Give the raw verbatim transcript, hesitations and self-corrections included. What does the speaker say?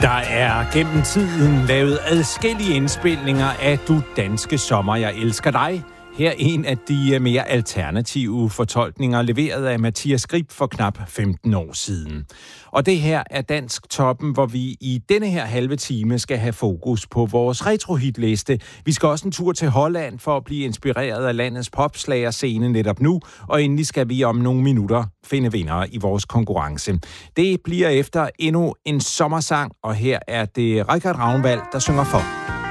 Der er gennem tiden lavet adskillige indspilninger af Du Danske Sommer, jeg elsker dig. Her en af de mere alternative fortolkninger, leveret af Mathias Grib for knap femten år siden. Og det her er Dansk Toppen, hvor vi i denne her halve time skal have fokus på vores retrohitliste. Vi skal også en tur til Holland for at blive inspireret af landets popslagerscene netop nu, og endelig skal vi om nogle minutter finde vindere i vores konkurrence. Det bliver efter endnu en sommersang, og her er det Richard Ravnvald, der synger for.